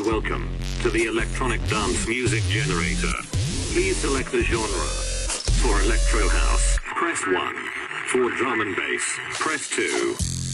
welcome to the electronic dance music generator. Please select the genre. For electro house, press 1. For drum and bass, press 2.